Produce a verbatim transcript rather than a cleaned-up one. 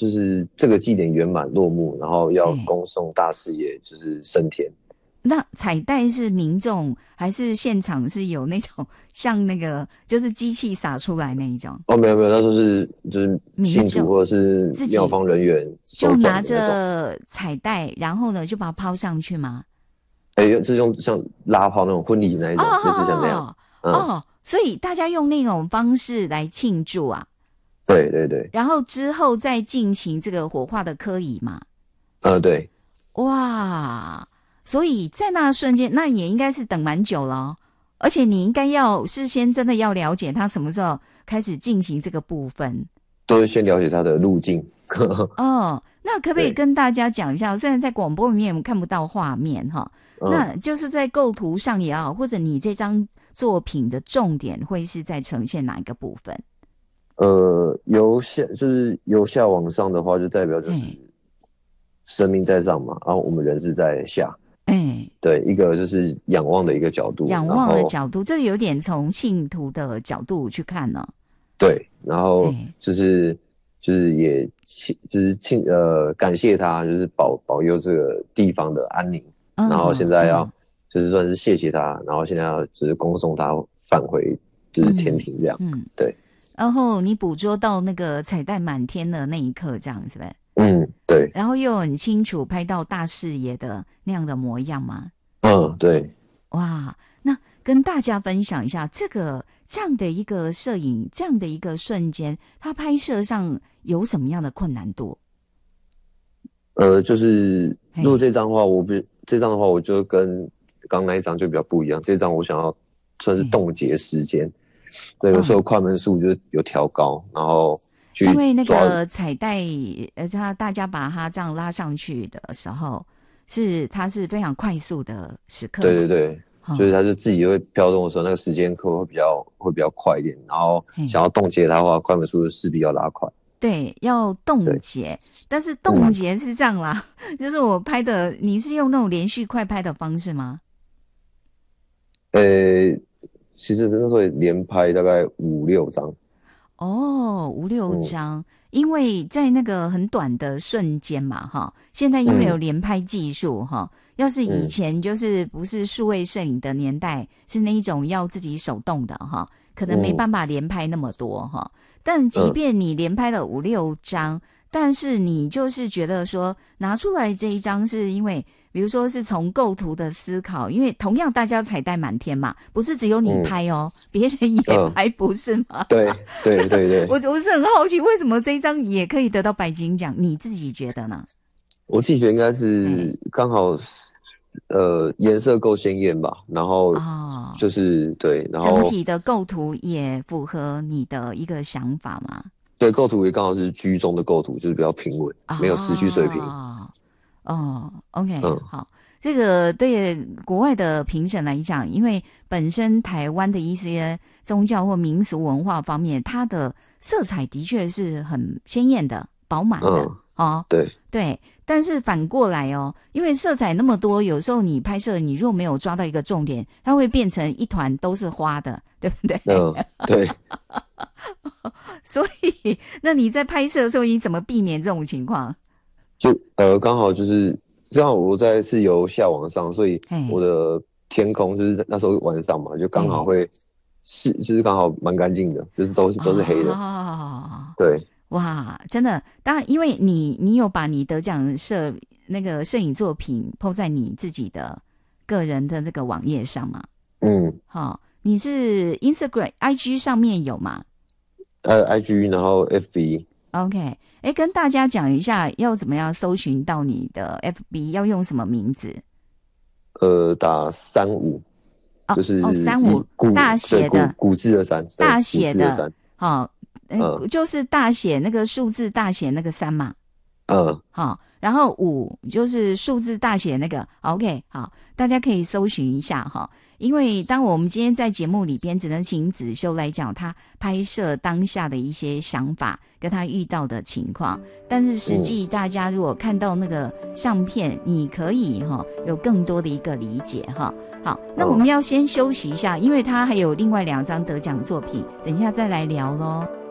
就是这个祭典圆满落幕，然后要哎恭送大事业就是升天。 那彩带是民众还是现场是有那种像那个就是机器撒出来那一种？ 哦，没有没有，那都是就是信民众徒或者是自己庙方人员手就拿转的那种。 着彩带，然后呢就把它抛上去吗？ 哎，就是用像拉炮那种婚礼那一哦种，类似像那样。 哦嗯， 哦，所以大家用那种方式来庆祝啊， 对对对， 然后之后再进行这个火化的科仪嘛。 呃对。 哇，所以在那瞬间，那也应该是等蛮久了哦，而且你应该要事先真的要了解他什么时候开始进行这个部分。 都是先了解它的路径。 哦，那可不可以对跟大家讲一下？虽然在广播里面我们看不到画面哈， 嗯， 那就是在构图上也好，或者你这张作品的重点会是在呈现哪一个部分？ 呃，由下就是由下往上的话，就代表就是嗯神明在上嘛，然后我们人是在下。 哎， 对，一个就是仰望的一个角度， 仰望的然后角度，这有点从信徒的角度去看呢、 对，然后哎就是就是也庆就是庆呃感谢他，就是保保佑这个地方的安宁， 嗯然后现在要嗯就是算是谢谢他，然后现在要就是恭送他返回就是天庭这样。 嗯， 对， 然后你捕捉到那个彩带满天的那一刻，这样是不是？ 嗯，对， 然后又很清楚拍到大视野的那样的模样吗？ 嗯，对。 哇，那跟大家分享一下这个这样的一个摄影，这样的一个瞬间，它拍摄上有什么样的困难度？ 呃，就是嘿如果这张的话，我不这张的话，我就跟刚刚那一张就比较不一样。这张我想要算是嘿冻结时间，对，有时候快门数就有调高，然后去因为那抓个彩带，呃，它大家把它这样拉上去的时候，是它是非常快速的时刻嘛。 对对对， 哦就是它就自己会飘动的时候，那个时间刻会比较会比较快一点，然后嘿想要冻结它的话，快门速势必要拉快。 对，要冻对结，但是冻结是这样啦，就是我拍的，你是用那种连续快拍的方式吗？ 呃，其实那时候也连拍大概五六张。 哦，五六嗯张，因为在那个很短的瞬间嘛，哈，现在因为有连拍技术，哈、要是以前就是不是数位摄影的年代，是那一种要自己手动的，哈，可能没办法连拍那么多，哈、但即便你连拍了五六张，但是你就是觉得说拿出来这一张是因为。比如说是从构图的思考，因为同样大家彩带满天嘛，不是只有你拍哦，别、嗯、人也拍，不是吗？ 对对对对， 我我是很好奇，为什么这一张也可以得到白金奖？你自己觉得呢？ 我自己觉得应该是刚好，呃，颜色够鲜艳吧，然后就是、哦、对，然后整体的构图也符合你的一个想法吗？ 对，构图也刚好是居中的构图，就是比较平稳，哦、没有失去水平。 哦 ，OK，、 嗯、 好，这个对国外的评审来讲，因为本身台湾的一些宗教或民俗文化方面，它的色彩的确是很鲜艳的、饱满的、 嗯、 哦。 对对，但是反过来哦，因为色彩那么多，有时候你拍摄你若没有抓到一个重点，它会变成一团都是花的，对不对？ 嗯，对。 所以，那你在拍摄的时候，你怎么避免这种情况？ 就呃，刚好就是刚好我在是由下往上，所以我的天空就是那时候晚上嘛，就刚好会是就是刚好蛮干净的，就是都是都是黑的。 哦， 对， 哇，真的，当然，因为你你有把你得奖摄那个摄影作品 po 在你自己的个人的这个网页上嘛。 嗯， 好、哦，你是 Instagram、I G 上面有吗？ 呃 ，I G 然后 F B。OK， 哎，跟大家讲一下要怎么样搜寻到你的 F B， 要用什么名字？ 呃，打三五， 哦、 就是哦三五大写的古字的三， 大写的，好、哦， 嗯、 呃，就是大写那个数字大写那个三嘛， 嗯， 好，然后五就是数字大写那个 ，OK， 好，大家可以搜寻一下哈。因为当我们今天在节目里边只能请子修来讲他拍摄当下的一些想法跟他遇到的情况，但是实际大家如果看到那个相片，你可以哈有更多的一个理解哈。好，那我们要先休息一下，因为他还有另外两张得奖作品，等一下再来聊咯。